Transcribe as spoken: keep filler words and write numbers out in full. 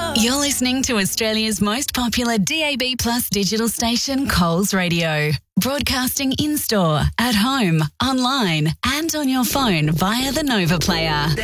You're listening to Australia's most popular D A B Plus digital station, Coles Radio. Broadcasting in-store, at home, online and on your phone via the Nova Player.